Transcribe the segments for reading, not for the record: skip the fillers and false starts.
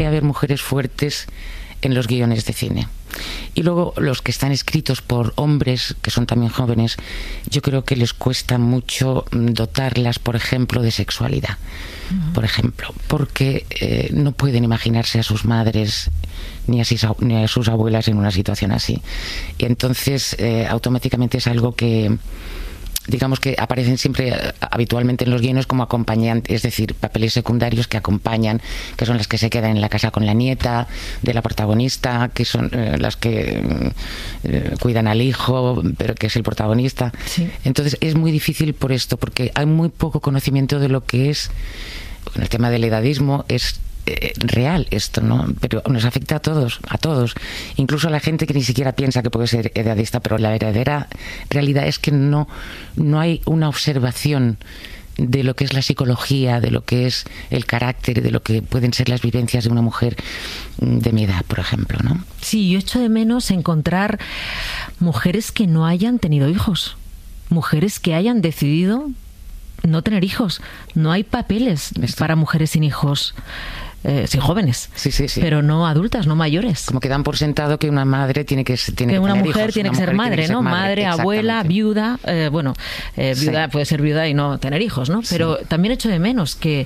haber mujeres fuertes en los guiones de cine. Y luego los que están escritos por hombres, que son también jóvenes, yo creo que les cuesta mucho dotarlas, por ejemplo, de sexualidad. Por ejemplo, porque no pueden imaginarse a sus madres ni a sus abuelas en una situación así. Y entonces automáticamente es algo que, digamos, que aparecen siempre habitualmente en los guiones como acompañantes, es decir, papeles secundarios que acompañan, que son las que se quedan en la casa con la nieta de la protagonista, que son las que cuidan al hijo, pero que es el protagonista. Sí. Entonces es muy difícil por esto, porque hay muy poco conocimiento de lo que es, el tema del edadismo es real esto, ¿no? Pero nos afecta a todos, incluso a la gente que ni siquiera piensa que puede ser edadista, pero la verdadera realidad es que no hay una observación de lo que es la psicología, de lo que es el carácter, de lo que pueden ser las vivencias de una mujer de mi edad, por ejemplo, ¿no? Sí, yo echo de menos encontrar mujeres que no hayan tenido hijos, mujeres que hayan decidido no tener hijos. No hay papeles para mujeres sin hijos. Sí, jóvenes, sí. Pero no adultas, no mayores. Como que dan por sentado que una madre tiene que una tener mujer hijos, tiene que ser madre, ¿no? Madre, abuela, viuda. Viuda puede ser viuda y no tener hijos, ¿no? Pero también echo de menos que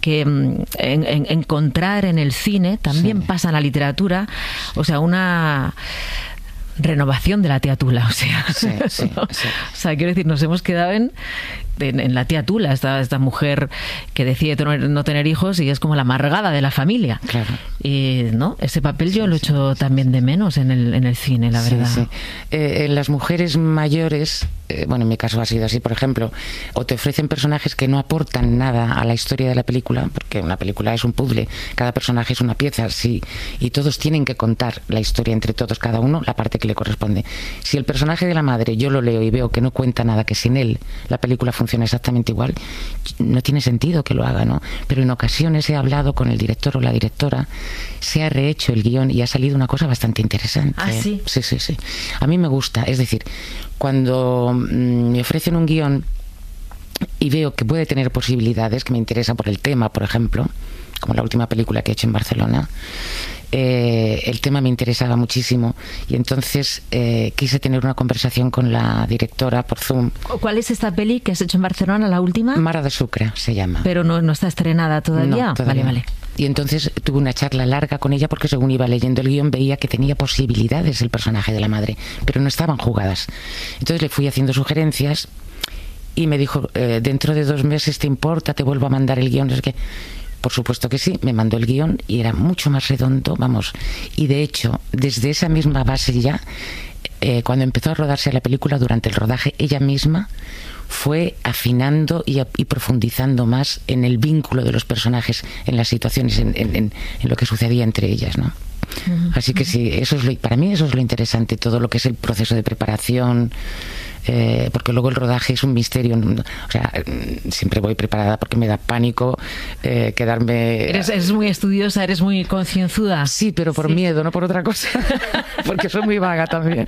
encontrar en el cine, también pasa en la literatura, o sea, una renovación de la tía Tula, o sea, O sea, quiero decir, nos hemos quedado en la tía Tula, esta mujer que decide no tener hijos y es como la amargada de la familia. Claro. Y no, ese papel yo lo echo también de menos en el cine, la verdad. Sí. En las mujeres mayores, bueno, en mi caso ha sido así, por ejemplo, o te ofrecen personajes que no aportan nada a la historia de la película, porque una película es un puzzle, cada personaje es una pieza, sí, y todos tienen que contar la historia entre todos, cada uno la parte que le corresponde. Si el personaje de la madre yo lo leo y veo que no cuenta nada, que sin él la película funciona exactamente igual, no tiene sentido que lo haga, ¿no? Pero en ocasiones he hablado con el director o la directora, se ha rehecho el guión y ha salido una cosa bastante interesante. ¿Ah, sí? Sí. A mí me gusta, es decir, cuando me ofrecen un guión y veo que puede tener posibilidades, que me interesa por el tema, por ejemplo, como la última película que he hecho en Barcelona, el tema me interesaba muchísimo y entonces quise tener una conversación con la directora por Zoom. ¿Cuál es esta peli que has hecho en Barcelona, la última? Mara de Sucre se llama. Pero no está estrenada todavía. No, todavía. Vale. Y entonces tuve una charla larga con ella porque según iba leyendo el guión veía que tenía posibilidades el personaje de la madre, pero no estaban jugadas. Entonces le fui haciendo sugerencias y me dijo, dentro de 2 meses, ¿te importa? Te vuelvo a mandar el guión. Es que, por supuesto que sí, me mandó el guión y era mucho más redondo, vamos. Y de hecho, desde esa misma base ya, cuando empezó a rodarse la película, durante el rodaje, ella misma fue afinando y profundizando más en el vínculo de los personajes, en las situaciones, en lo que sucedía entre ellas, ¿no? Así que sí, para mí eso es lo interesante, todo lo que es el proceso de preparación, porque luego el rodaje es un misterio, o sea, siempre voy preparada porque me da pánico quedarme... Eres muy estudiosa, eres muy concienzuda. Sí, pero por miedo, no por otra cosa, porque soy muy vaga también.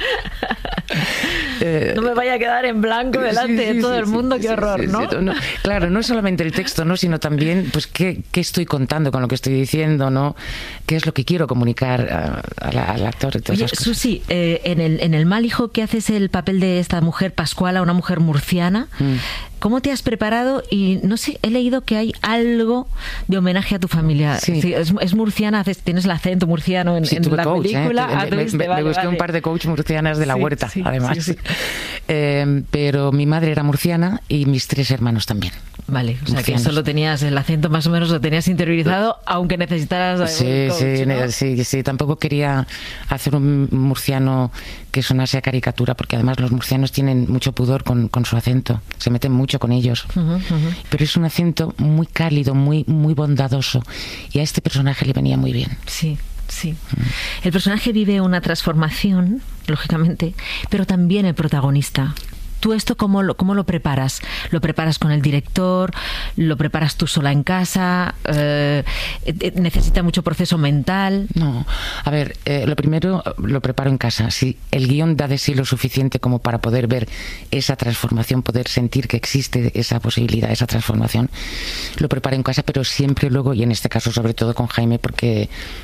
No me vaya a quedar en blanco delante de todo el mundo, qué horror, ¿no? No, claro, no es solamente el texto, ¿no? Sino también, pues, qué estoy contando con lo que estoy diciendo, ¿no? ¿Qué es lo que quiero comunicar al actor? Oye, Susi, en el Mal Hijo, que haces el papel de esta mujer Pascuala, una mujer murciana, ¿cómo te has preparado? Y no sé, he leído que hay algo de homenaje a tu familia. Sí. Sí, es murciana, tienes el acento murciano en la coach, película. Me busqué un par de coach murcianas de la huerta, además. Sí. Pero mi madre era murciana y mis 3 hermanos también. Vale, o sea que solo tenías el acento, más o menos lo tenías interiorizado, aunque necesitaras Sí, tampoco quería hacer un murciano que sonase a caricatura, porque además los murcianos tienen mucho pudor con su acento, se meten mucho con ellos. Pero es un acento muy cálido, muy bondadoso, y a este personaje le venía muy bien. Sí. El personaje vive una transformación, lógicamente, pero también el protagonista. ¿Tú esto cómo lo preparas? ¿Lo preparas con el director? ¿Lo preparas tú sola en casa? ¿Necesita mucho proceso mental? No, a ver, lo primero lo preparo en casa. Si el guión da de sí lo suficiente como para poder ver esa transformación, poder sentir que existe esa posibilidad, esa transformación, lo preparo en casa, pero siempre luego, y en este caso sobre todo con Jaime, porque